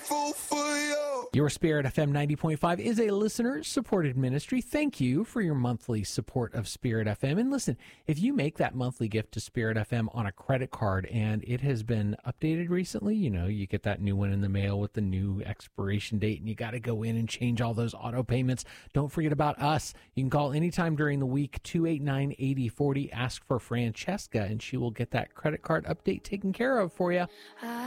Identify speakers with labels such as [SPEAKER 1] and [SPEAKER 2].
[SPEAKER 1] grateful for you.
[SPEAKER 2] Your Spirit FM 90.5 is a listener-supported ministry. Thank you for your monthly support of Spirit FM. And listen, if you make that monthly gift to Spirit FM on a credit card and it has been updated recently, you know, you get that new one in the mail with the new expiration date and you got to go in and change all those auto payments. Don't forget about us. You can call anytime during the week, 289-8040. Ask for Francesca and she will get that credit card update taken care of for you.